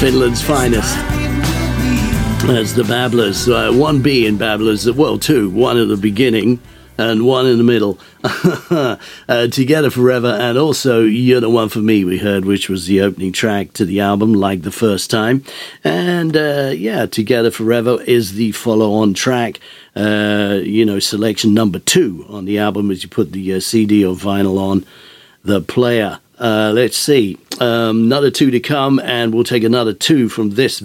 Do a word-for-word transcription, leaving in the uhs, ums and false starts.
Finland's finest. That's the Babblers. Uh, one B in Babblers, well, two. One at the beginning and one in the middle. uh, Together Forever, and also You're the One for Me, we heard, which was the opening track to the album, Like the First Time. And uh, yeah, Together Forever is the follow-on track, uh, you know, selection number two on the album as you put the uh, C D or vinyl on the player. Uh, let's see, um, another two to come, and we'll take another two from this